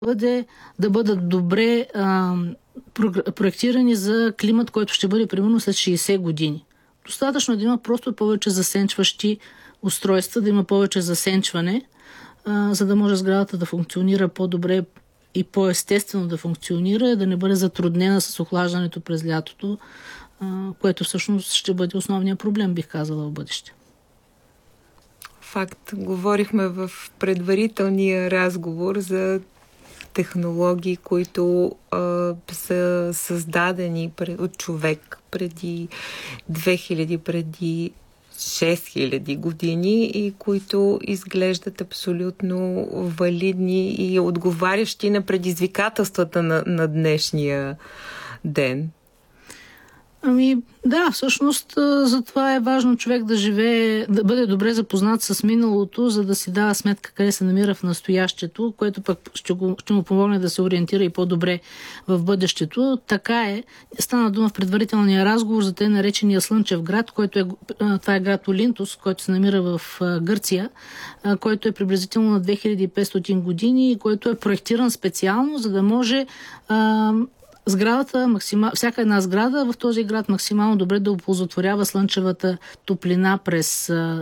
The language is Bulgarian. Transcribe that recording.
да бъдат добре проектирани за климат, който ще бъде примерно след 60 години. Достатъчно да има просто повече засенчващи устройства, да има повече засенчване, за да може сградата да функционира по-добре и по-естествено да функционира, да не бъде затруднена с охлаждането през лятото, което всъщност ще бъде основният проблем, бих казала, в бъдеще. Факт. Говорихме в предварителния разговор за технологии, които са създадени от човек преди 2000, преди 6000 години и които изглеждат абсолютно валидни и отговарящи на предизвикателствата на днешния ден. Да, всъщност затова е важно човек да живее, да бъде добре запознат с миналото, за да си дава сметка къде се намира в настоящето, което пък ще му помогне да се ориентира и по-добре в бъдещето. Така е. Стана дума в предварителния разговор за тъй наречения Слънчев град, това е град Олинтос, който се намира в Гърция, който е приблизително на 2500 години и който е проектиран специално, за да може всяка една сграда в този град максимално добре да оползотворява слънчевата топлина през